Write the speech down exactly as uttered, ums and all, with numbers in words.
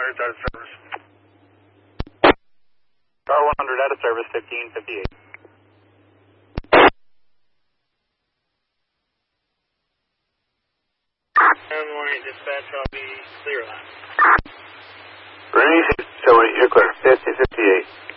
hundred out of service. Star one hundred out of service, fifteen fifty-eight. Good morning, dispatch, I'll be clear line. Ready, so you're clear, fifty fifty-eight.